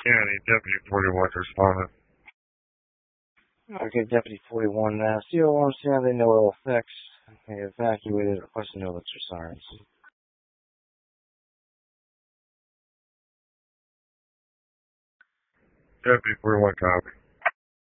County, Deputy 41 responded. Okay, Deputy 41 now. CO alarm sounding, no ill effects. Okay, evacuated, requesting no electric sirens. Deputy 41 copy.